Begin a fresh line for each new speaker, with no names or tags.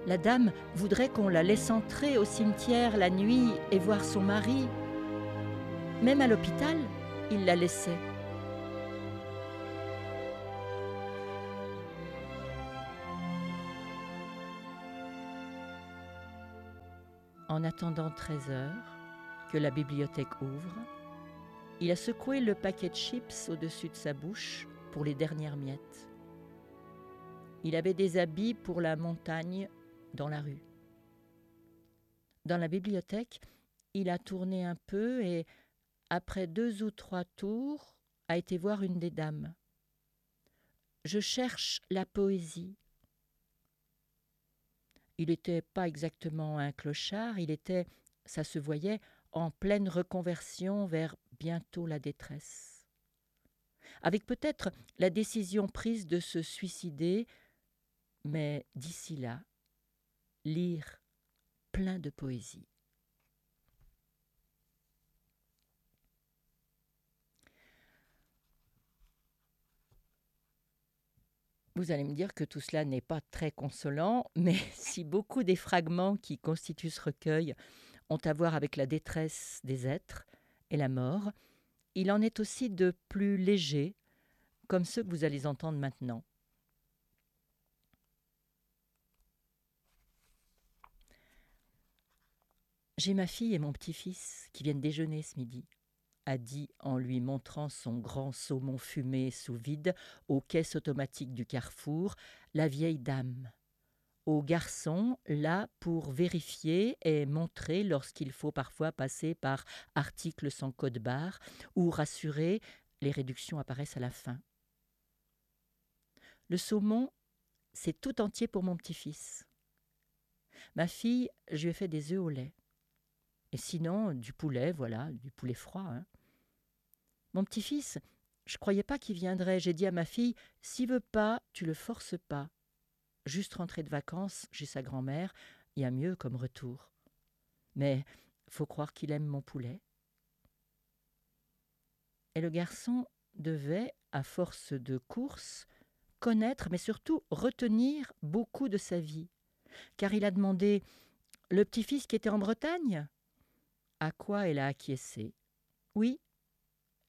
La dame voudrait qu'on la laisse entrer au cimetière la nuit et voir son mari. Même à l'hôpital, il la laissait. En attendant 13 heures, que la bibliothèque ouvre, il a secoué le paquet de chips au-dessus de sa bouche pour les dernières miettes. Il avait des habits pour la montagne dans la rue. Dans la bibliothèque, il a tourné un peu et, après 2 ou 3 tours, a été voir une des dames. « Je cherche la poésie. » Il n'était pas exactement un clochard, il était, ça se voyait, en pleine reconversion vers bientôt la détresse. Avec peut-être la décision prise de se suicider, mais d'ici là, lire plein de poésie. Vous allez me dire que tout cela n'est pas très consolant, mais si beaucoup des fragments qui constituent ce recueil ont à voir avec la détresse des êtres et la mort, il en est aussi de plus légers, comme ceux que vous allez entendre maintenant. « J'ai ma fille et mon petit-fils qui viennent déjeuner ce midi », a dit en lui montrant son grand saumon fumé sous vide aux caisses automatiques du Carrefour, la vieille dame. Au garçon, là pour vérifier et montrer lorsqu'il faut parfois passer par article sans code barre ou rassurer, les réductions apparaissent à la fin. Le saumon, c'est tout entier pour mon petit-fils. Ma fille, je lui ai fait des œufs au lait. Et sinon, du poulet, voilà, du poulet froid. Hein. Mon petit-fils, je croyais pas qu'il viendrait. J'ai dit à ma fille, s'il veut pas, tu le forces pas. Juste rentrer de vacances chez sa grand-mère, il y a mieux comme retour. Mais faut croire qu'il aime mon poulet. Et le garçon devait, à force de courses, connaître, mais surtout retenir beaucoup de sa vie. Car il a demandé « Le petit-fils qui était en Bretagne ?» À quoi elle a acquiescé. « Oui, lui. »